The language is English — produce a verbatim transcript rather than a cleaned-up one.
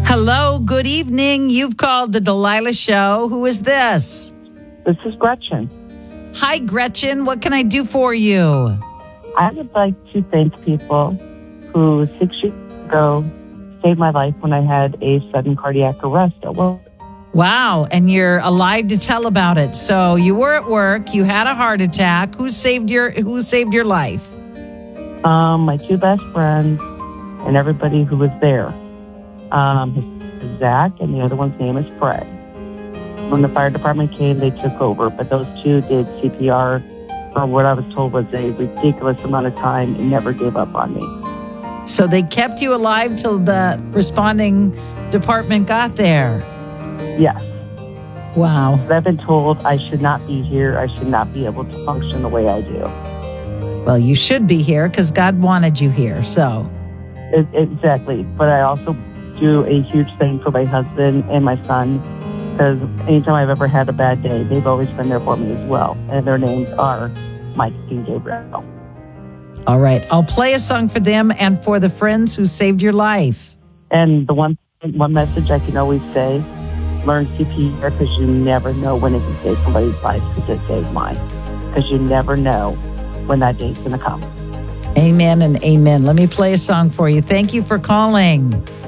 Hello, good evening. You've called the Delilah Show. Who is this? This is Gretchen. Hi, Gretchen. What can I do for you? I would like to thank people who six years ago saved my life when I had a sudden cardiac arrest at work. Wow, and you're alive to tell about it. So you were at work, you had a heart attack. Who saved your Who saved your life? Um, my two best friends and everybody who was there. Um, his name is Zach, and the other one's name is Fred. When the fire department came, they took over, but those two did C P R for what I was told was a ridiculous amount of time and never gave up on me. So they kept you alive till the responding department got there. Yes. Wow. But I've been told I should not be here. I should not be able to function the way I do. Well, you should be here because God wanted you here, so. It, exactly. But I also do a huge thing for my husband and my son, because anytime I've ever had a bad day, they've always been there for me as well. And their names are Mike and Gabriel. All right. I'll play a song for them and for the friends who saved your life. And the one one message I can always say, learn C P R, because you never know when it can save somebody's life, because it saved mine. Because you never know when that day's going to come. Amen and amen. Let me play a song for you. Thank you for calling.